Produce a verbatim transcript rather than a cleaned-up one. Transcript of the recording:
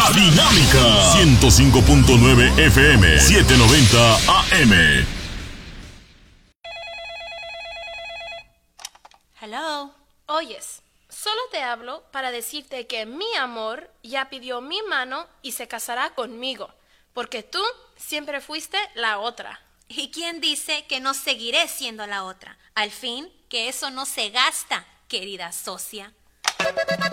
La Dinámica ciento cinco punto nueve F M, setecientos noventa A M. Hello. Oyes, solo te hablo para decirte que mi amor ya pidió mi mano y se casará conmigo, porque tú siempre fuiste la otra. ¿Y quién dice que no seguiré siendo la otra? Al fin, que eso no se gasta, querida socia.